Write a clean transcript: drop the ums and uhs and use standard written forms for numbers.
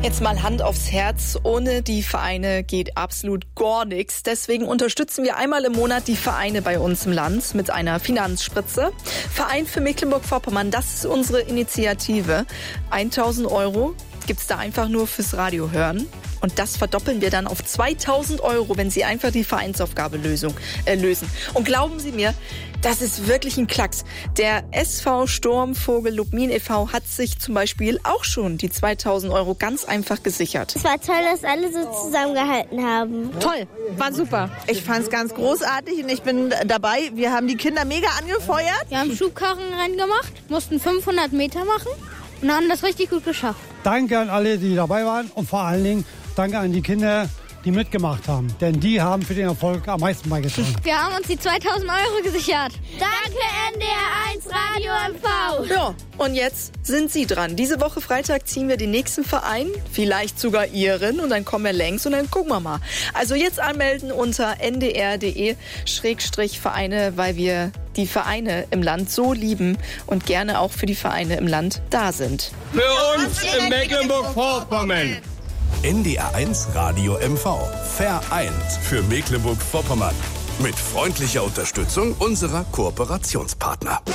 Jetzt mal Hand aufs Herz, ohne die Vereine geht absolut gar nichts. Deswegen unterstützen wir einmal im Monat die Vereine bei uns im Land mit einer Finanzspritze. Verein für Mecklenburg-Vorpommern, das ist unsere Initiative. 1.000 € gibt's da einfach nur fürs Radio hören. Und das verdoppeln wir dann auf 2.000 €, wenn Sie einfach die Vereinsaufgabe lösen. Und glauben Sie mir, das ist wirklich ein Klacks. Der SV Sturmvogel Lubmin e.V. hat sich zum Beispiel auch schon die 2.000 € ganz einfach gesichert. Es war toll, dass alle so zusammengehalten haben. Toll, war super. Ich fand es ganz großartig und ich bin dabei. Wir haben die Kinder mega angefeuert. Wir haben Schubkarrenrennen gemacht, mussten 500 Meter machen und haben das richtig gut geschafft. Danke an alle, die dabei waren und vor allen Dingen danke an die Kinder, die mitgemacht haben. Denn die haben für den Erfolg am meisten beigetragen. Wir haben uns die 2.000 € gesichert. Danke NDR1 Radio MV. Ja, und jetzt sind Sie dran. Diese Woche Freitag ziehen wir den nächsten Verein, vielleicht sogar Ihren, und dann kommen wir längs und dann gucken wir mal. Also jetzt anmelden unter ndr.de/Vereine, weil wir die Vereine im Land so lieben und gerne auch für die Vereine im Land da sind. Für uns in Mecklenburg-Vorpommern. NDR1 Radio MV. Vereint für Mecklenburg-Vorpommern. Mit freundlicher Unterstützung unserer Kooperationspartner.